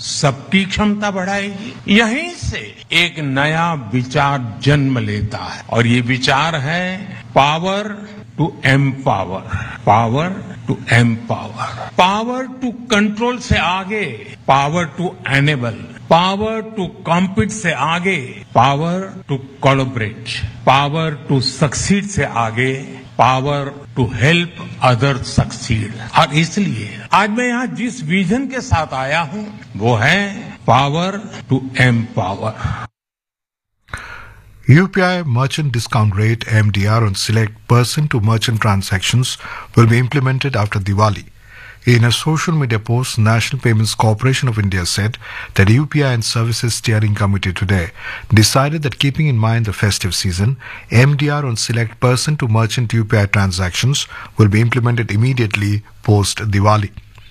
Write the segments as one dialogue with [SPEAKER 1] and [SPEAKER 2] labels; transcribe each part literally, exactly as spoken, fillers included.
[SPEAKER 1] सबकी क्षमता बढ़ाएगी। यहीं से एक नया विचार जन्म लेता है और ये विचार है power to empower, power to empower, power to control से आगे power to enable, power to compete से आगे power to collaborate, power to succeed से आगे power to help other succeed. और इसलिए आज मैं यहाँ जिस विजन के साथ आया हूँ वो है power to empower.
[SPEAKER 2] U P I merchant discount rate M D R on select person-to-merchant transactions will be implemented after Diwali. In a social media post, National Payments Corporation of India said that U P I and Services Steering Committee today decided that keeping in mind the festive season, M D R on select person-to-merchant U P I transactions will be implemented immediately post-Diwali.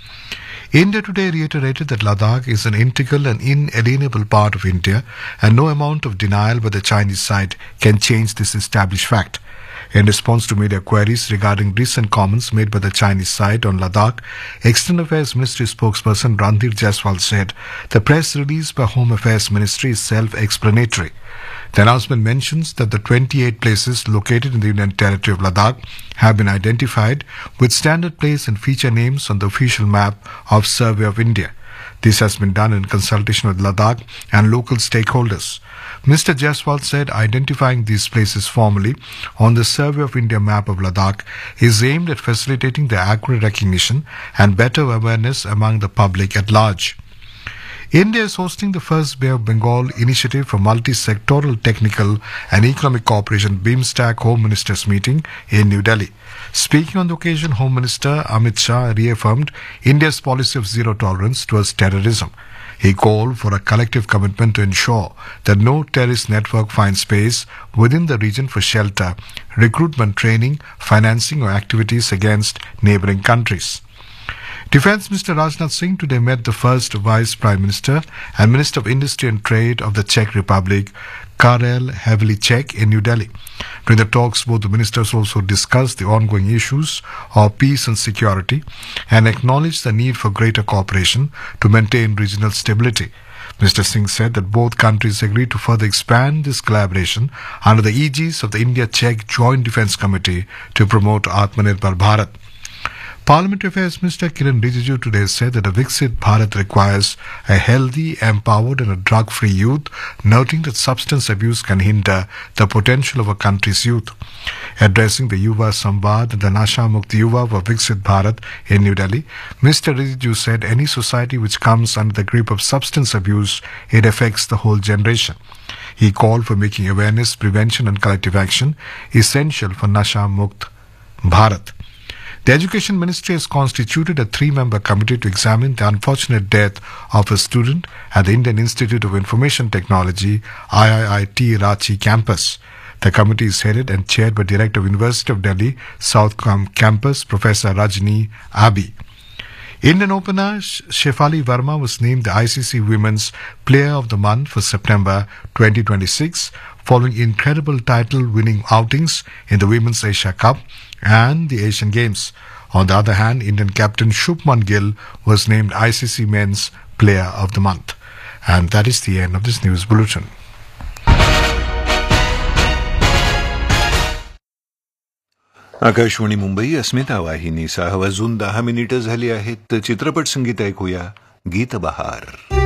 [SPEAKER 2] India today reiterated that Ladakh is an integral and inalienable part of India and no amount of denial by the Chinese side can change this established fact. In response to media queries regarding recent comments made by the Chinese side on Ladakh, External Affairs Ministry spokesperson Randhir Jaiswal said the press release by Home Affairs Ministry is self-explanatory. The announcement mentions that the twenty-eight places located in the Union Territory of Ladakh have been identified with standard place and feature names on the official map of Survey of India. This has been done in consultation with Ladakh and local stakeholders. Mister Jaiswal said identifying these places formally on the Survey of India map of Ladakh is aimed at facilitating the accurate recognition and better awareness among the public at large. India is hosting the first Bay of Bengal initiative for multi-sectoral technical and economic cooperation BIMSTEC Home Ministers meeting in New Delhi. Speaking on the occasion, Home Minister Amit Shah reaffirmed India's policy of zero tolerance towards terrorism. He called for a collective commitment to ensure that no terrorist network finds space within the region for shelter, recruitment, training, financing or activities against neighboring countries. Defence Minister Rajnath Singh today met the first Vice Prime Minister and Minister of Industry and Trade of the Czech Republic, Karel Havlicek, in New Delhi. During the talks, both the ministers also discussed the ongoing issues of peace and security and acknowledged the need for greater cooperation to maintain regional stability. Mister Singh said that both countries agreed to further expand this collaboration under the aegis of the India-Czech Joint Defence Committee to promote Atmanirbhar Bharat. Parliamentary Affairs Minister Kiran Rijiju today said that a Viksit Bharat requires a healthy, empowered and a drug-free youth, noting that substance abuse can hinder the potential of a country's youth. Addressing the Yuva Samvad, the Nasha Mukti Yuva for Viksit Bharat in New Delhi, Mister Rijiju said any society which comes under the grip of substance abuse, it affects the whole generation. He called for making awareness, prevention and collective action essential for Nasha Mukt Bharat. The Education Ministry has constituted a three-member committee to examine the unfortunate death of a student at the Indian Institute of Information Technology, I I I T Ranchi campus. The committee is headed and chaired by Director of University of Delhi, South Campus, Professor Rajni Abi. Indian opener Shefali Verma was named the I C C Women's Player of the Month for September twenty twenty-six, following incredible title-winning outings in the Women's Asia Cup and the Asian Games. On the other hand, Indian captain Shubman Gill was named I C C Men's Player of the Month. And that is the end of this news bulletin.
[SPEAKER 3] Akashvani Mumbai अस्मिता वाहिनी सहा वाजून दहा मिनिटं झाली आहेत. चित्रपट संगीत ऐकूया, गीत बहार.